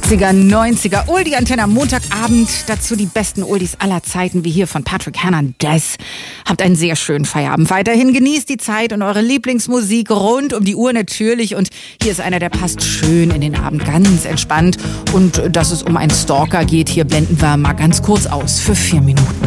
80er, 90er, Oldie-Antenne am Montagabend. Dazu die besten Oldies aller Zeiten, wie hier von Patrick Hernandez. Habt einen sehr schönen Feierabend. Weiterhin genießt die Zeit und eure Lieblingsmusik rund um die Uhr natürlich. Und hier ist einer, der passt schön in den Abend, ganz entspannt. Und dass es um einen Stalker geht, hier blenden wir mal ganz kurz aus für 4 Minuten.